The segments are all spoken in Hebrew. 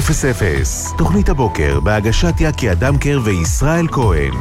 800, תוכנית הבוקר בהגשת יקי אדמקר וישראל כהן.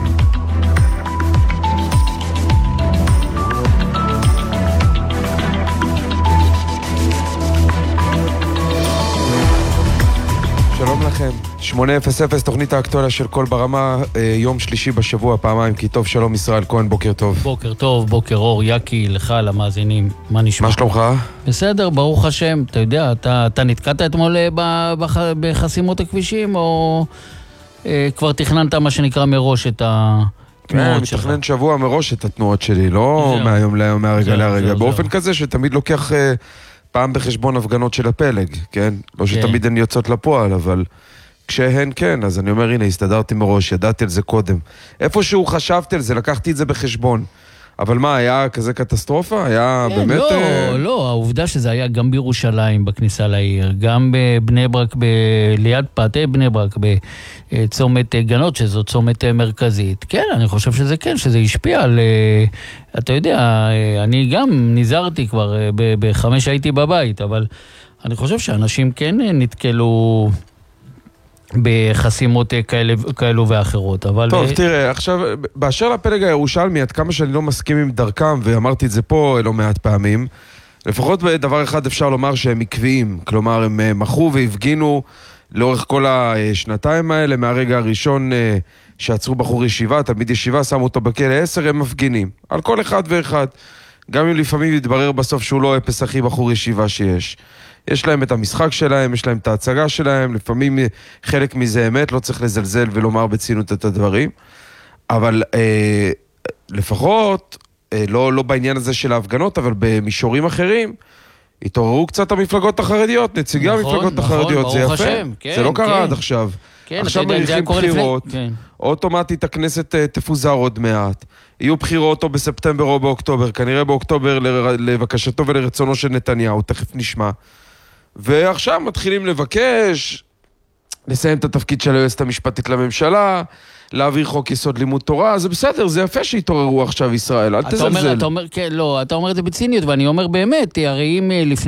שלום לכם, 800, תוכנית האקטואליה של כל ברמה, יום שלישי בשבוע, פעמיים, כי טוב, שלום ישראל כהן, בוקר טוב. בוקר טוב, בוקר אור, יקי, לך, למאזינים, מה נשמע? מה שלומך? בסדר, ברוך השם, אתה יודע, אתה נתקעת אתמול בחסימות הכבישים, או כבר תכננת מה שנקרא מראש את התנועות שלך? מתכנן שבוע מראש את התנועות שלי, לא מהיום להיום, מהרגע להרגע, באופן כזה שתמיד לוקח פעם בחשבון הפגנות של הפלג, כן? לא שתמיד הן יוצאות לפועל, אבל כשהן כן, אז אני אומר, הנה, הסתדרתי מראש, ידעתי על זה קודם. איפשהו חשבתי על זה, לקחתי את זה בחשבון. אבל מה, היה כזה קטסטרופה? היה באמת... לא, העובדה שזה היה גם בירושלים בכניסה לעיר, גם בבני ברק, ליד פאתי בני ברק, בצומת גנות, שזו צומת מרכזית. כן, אני חושב שזה כן, שזה השפיע על... אתה יודע, אני גם נזהרתי כבר, ב5 הייתי בבית, אבל אני חושב שאנשים כן נתקלו בחסימות כאלו ואחרות, אבל... טוב, תראה, עכשיו, באשר לפלג הירושלמי, עד כמה שאני לא מסכים עם דרכם, ואמרתי את זה פה לא מעט פעמים, לפחות בדבר אחד אפשר לומר שהם עקביים, כלומר, הם מחו והפגינו לאורך כל השנתיים האלה, מהרגע הראשון שעצרו בחור ישיבה, תלמיד ישיבה, שמו אותו בכלא 10, הם מפגינים, על כל אחד ואחד, גם אם לפעמים יתברר בסוף שהוא לא אפס הכי בחור ישיבה שיש. יש להם את המשחק שלהם, יש להם את ההצגה שלהם, לפעמים חלק מזה אמת, לא צריך לזלזל ולומר בצינות את הדברים, אבל לפחות, לא בעניין הזה של ההפגנות, אבל במישורים אחרים, התעוררו קצת המפלגות החרדיות, נציגי המפלגות החרדיות, זה יפה, זה לא קרה עד עכשיו. עכשיו מריחים בחירות, אוטומטית הכנסת תפוזר עוד מעט, יהיו בחירות או בספטמבר או באוקטובר, כנראה באוקטובר לבקשתו ולרצונו של נתניהו, תכף נשמע. ועכשיו מתחילים לבקש, לסיים את התפקיד של היועצת המשפטית לממשלה, להעביר חוק יסוד לימוד תורה, זה בסדר, זה יפה שהתעוררו עכשיו ישראל, אל תזלזל. אתה אומר את זה בציניות, ואני אומר באמת, הרי אם לפני